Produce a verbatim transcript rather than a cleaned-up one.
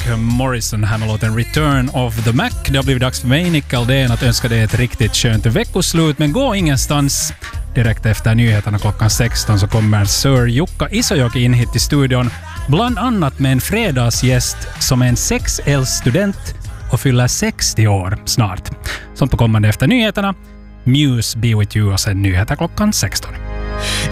Morrison här med låten Return of the Mac. Det har blivit dags för mig, Nick Aldén, att önska dig ett riktigt skönt veckoslut. Men gå ingenstans. Direkt efter nyheterna klockan sexton så kommer Sir Jukka Isojoki in hit i studion. Bland annat med en fredagsgäst som är en sex L-student och fyller sextio år snart. Sånt på kommande efter nyheterna. Muse Be With You och sen nyheter klockan sexton.